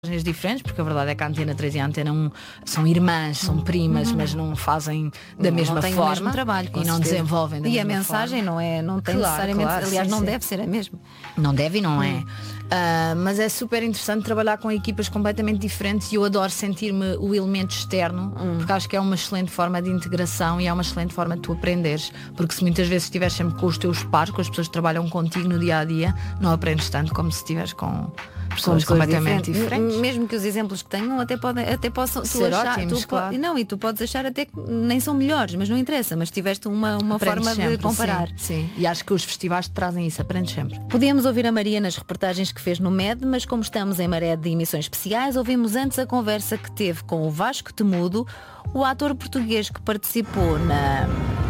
diferentes, porque a verdade é que a Antena 3 e a Antena 1 são irmãs, são primas, mas não fazem da mesma não têm forma o mesmo trabalho, e não desenvolvem da e mesma a mensagem forma. não tem necessariamente, aliás, não deve ser a mesma. Não deve e não é. Mas é super interessante trabalhar com equipas completamente diferentes e eu adoro sentir-me o elemento externo, porque acho que é uma excelente forma de integração e é uma excelente forma de tu aprenderes, porque se muitas vezes estiveres sempre com os teus pares, com as pessoas que trabalham contigo no dia a dia, não aprendes tanto como se estiveres com pessoas completamente diferentes. Mesmo que os exemplos que tenham até possam ser ótimos, claro. E tu podes achar até que nem são melhores, mas não interessa, mas tiveste uma forma sempre, de comparar. Sim. E acho que os festivais te trazem isso, aprendes sempre. Podíamos ouvir a Maria nas reportagens que fez no MED, mas como estamos em maré de emissões especiais, ouvimos antes a conversa que teve com o Vasco Temudo, o ator português que participou na